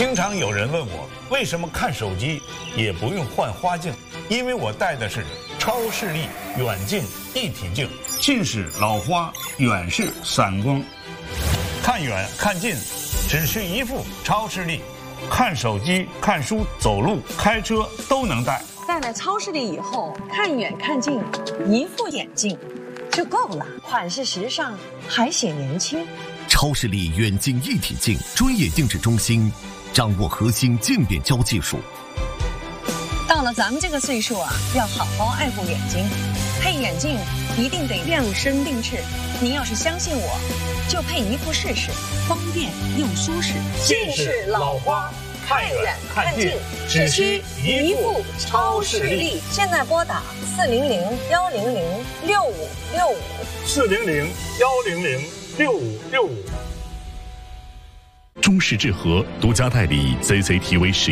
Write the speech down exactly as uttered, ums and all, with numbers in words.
经常有人问我，为什么看手机也不用换花镜？因为我戴的是超视力远近一体镜，近视老花，远视散光。看远看近，只需一副超视力，看手机、看书、走路、开车都能戴。 戴了超视力以后，看远看近，一副眼镜就够了，款式时尚，还显年轻。 超视力远近一体镜专业定制中心，掌握核心渐变焦技术。 到了咱们这个岁数啊，要好好爱护眼睛，配眼镜一定得量身定制。您要是相信我，就配一副试试，方便又舒适。 近视老花，看远看近，只需一副超视力。 现在拨打四零零幺零零六五六五， 四零零幺零零六五六五。 中视智和独家代理 C C T V 十。